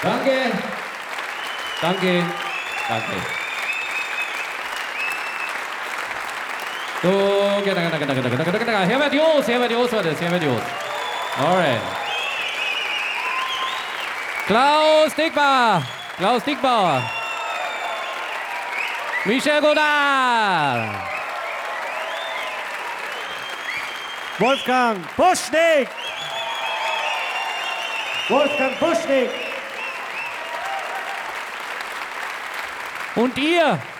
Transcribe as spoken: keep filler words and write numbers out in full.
Danke. Danke. Danke. So, danke, danke, danke, danke, danke, danke, danke. Herbert Joos, Herbert Joos war das, Herbert Joos. Alright. Klaus Dickbauer, Klaus Dickbauer. Michel Godard. Wolfgang Buschnick. Wolfgang Buschnick. Und ihr?